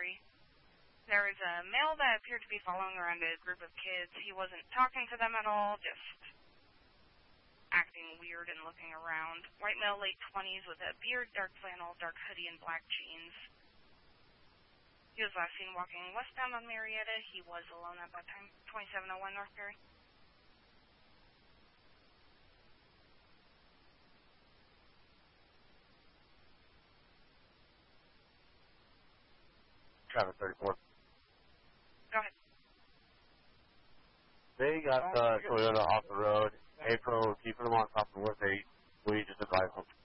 Perry. There was a male that appeared to be following around a group of kids. He wasn't talking to them at all, just acting weird and looking around. White male, late 20s, with a beard, dark flannel, dark hoodie, and black jeans. He was last seen walking westbound on Marietta. He was alone at that time. 2701 North Perry. Traffic 34. Go ahead. They got Toyota off the road. April, keeping them on top of what we just advised them.